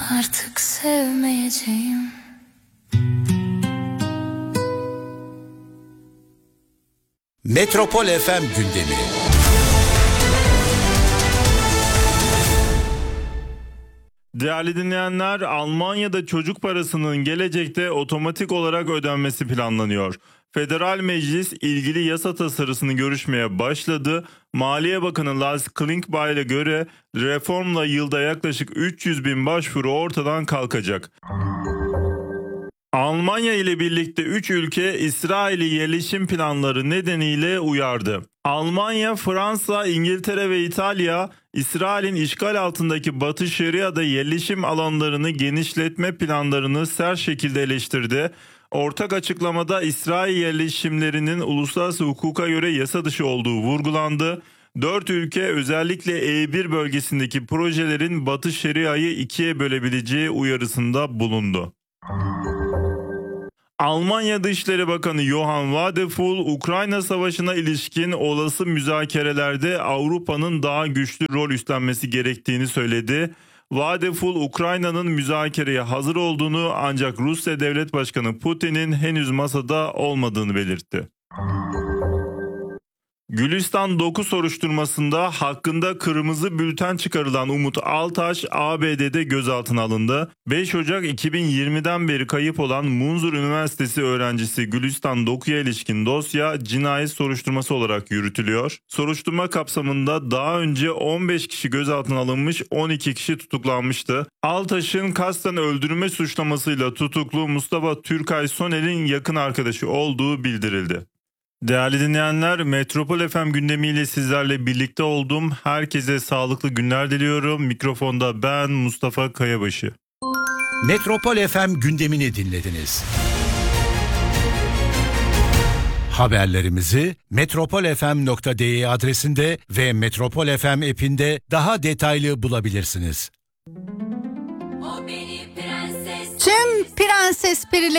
Artık sevmeyeceğim. Metropol FM gündemi. Değerli dinleyenler, Almanya'da çocuk parasının gelecekte otomatik olarak ödenmesi planlanıyor. Federal Meclis ilgili yasa tasarısını görüşmeye başladı. Maliye Bakanı Lars Klingbeil'e göre reformla yılda yaklaşık 300 bin başvuru ortadan kalkacak. Almanya ile birlikte 3 ülke İsrail'i yerleşim planları nedeniyle uyardı. Almanya, Fransa, İngiltere ve İtalya, İsrail'in işgal altındaki Batı Şeria'da yerleşim alanlarını genişletme planlarını sert şekilde eleştirdi. Ortak açıklamada İsrail yerleşimlerinin uluslararası hukuka göre yasa dışı olduğu vurgulandı. 4 ülke özellikle E1 bölgesindeki projelerin Batı Şeria'yı ikiye bölebileceği uyarısında bulundu. Almanya Dışişleri Bakanı Johann Wadephul, Ukrayna Savaşı'na ilişkin olası müzakerelerde Avrupa'nın daha güçlü rol üstlenmesi gerektiğini söyledi. Wadephul, Ukrayna'nın müzakereye hazır olduğunu ancak Rusya Devlet Başkanı Putin'in henüz masada olmadığını belirtti. Gülistan Doku soruşturmasında hakkında kırmızı bülten çıkarılan Umut Altaş ABD'de gözaltına alındı. 5 Ocak 2020'den beri kayıp olan Munzur Üniversitesi öğrencisi Gülistan Doku'ya ilişkin dosya cinayet soruşturması olarak yürütülüyor. Soruşturma kapsamında daha önce 15 kişi gözaltına alınmış, 12 kişi tutuklanmıştı. Altaş'ın kasten öldürme suçlamasıyla tutuklu Mustafa Türkay Sonel'in yakın arkadaşı olduğu bildirildi. Değerli dinleyenler, Metropol FM gündemiyle sizlerle birlikte oldum. Herkese sağlıklı günler diliyorum. Mikrofonda ben Mustafa Kayabaşı. Metropol FM gündemini dinlediniz. Haberlerimizi metropolfm.de adresinde ve Metropol FM app'inde daha detaylı bulabilirsiniz. Tüm prenses perileri